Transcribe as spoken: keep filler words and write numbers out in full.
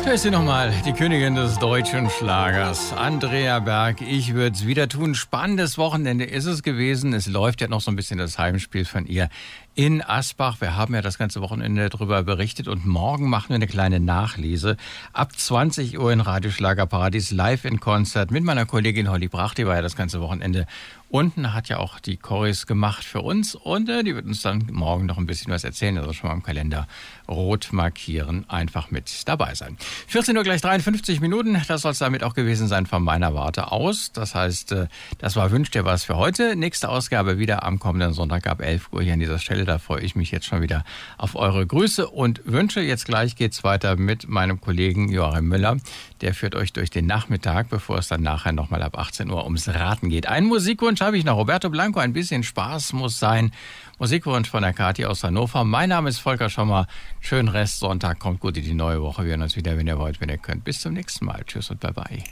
Da ist sie nochmal, die Königin des deutschen Schlagers, Andrea Berg. Ich würde es wieder tun. Spannendes Wochenende ist es gewesen. Es läuft ja noch so ein bisschen das Heimspiel von ihr in Asbach. Wir haben ja das ganze Wochenende darüber berichtet und morgen machen wir eine kleine Nachlese. Ab zwanzig Uhr in Radio Schlagerparadies live in Konzert mit meiner Kollegin Holly Brach. Die war ja das ganze Wochenende unten, hat ja auch die Chorus gemacht für uns und äh, die wird uns dann morgen noch ein bisschen was erzählen. Also schon mal im Kalender rot markieren, einfach mit dabei sein. vierzehn Uhr gleich dreiundfünfzig Minuten, das soll es damit auch gewesen sein von meiner Warte aus. Das heißt, äh, das war Wünsch dir was für heute. Nächste Ausgabe wieder am kommenden Sonntag ab elf Uhr hier an dieser Stelle. Da freue ich mich jetzt schon wieder auf eure Grüße und Wünsche. Jetzt gleich geht's weiter mit meinem Kollegen Joachim Müller. Der führt euch durch den Nachmittag, bevor es dann nachher nochmal ab achtzehn Uhr ums Raten geht. Einen Musikwunsch habe ich noch. Roberto Blanco, ein bisschen Spaß muss sein. Musikwunsch von der Kathi aus Hannover. Mein Name ist Volker Schommer. Schönen Rest Sonntag. Kommt gut in die neue Woche. Wir hören uns wieder, wenn ihr wollt, wenn ihr könnt. Bis zum nächsten Mal. Tschüss und bye-bye.